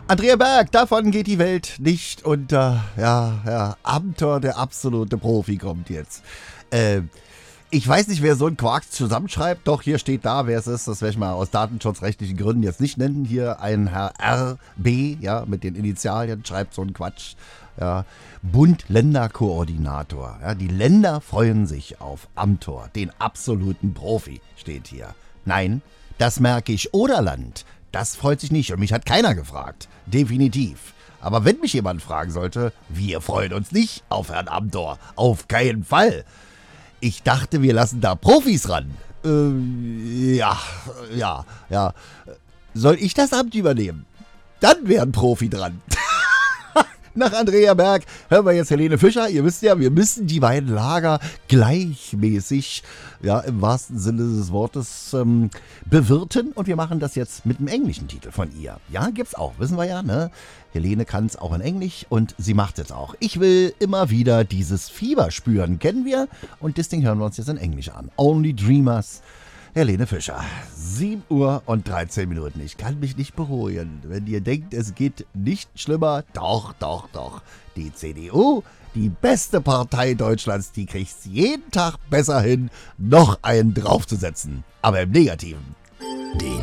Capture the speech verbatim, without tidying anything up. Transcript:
Andrea Berg, davon geht die Welt nicht unter. Ja, ja, Amthor, der absolute Profi, kommt jetzt. Äh, ich weiß nicht, wer so einen Quark zusammenschreibt. Doch, hier steht da, wer es ist. Das werde ich mal aus datenschutzrechtlichen Gründen jetzt nicht nennen. Hier ein Herr R B, ja, mit den Initialien, schreibt so einen Quatsch. Ja, Bund-Länder-Koordinator. Ja, die Länder freuen sich auf Amthor, den absoluten Profi, steht hier. Nein, das Märkisch-Oderland, das freut sich nicht und mich hat keiner gefragt. Definitiv. Aber wenn mich jemand fragen sollte, wir freuen uns nicht auf Herrn Amthor. Auf keinen Fall. Ich dachte, wir lassen da Profis ran. Äh, ja, ja, ja. Soll ich das Amt übernehmen? Dann wäre ein Profi dran. Nach Andrea Berg hören wir jetzt Helene Fischer. Ihr wisst ja, wir müssen die beiden Lager gleichmäßig, ja, im wahrsten Sinne des Wortes, ähm, bewirten. Und wir machen das jetzt mit einem englischen Titel von ihr. Ja, gibt's auch, wissen wir ja, ne? Helene kann es auch in Englisch und sie macht es jetzt auch. Ich will immer wieder dieses Fieber spüren, kennen wir? Und das Ding hören wir uns jetzt in Englisch an. Only Dreamers. Helene Fischer, sieben Uhr und dreizehn Minuten. Ich kann mich nicht beruhigen. Wenn ihr denkt, es geht nicht schlimmer, doch, doch, doch. Die C D U, die beste Partei Deutschlands, die kriegt es jeden Tag besser hin, noch einen draufzusetzen. Aber im Negativen. Die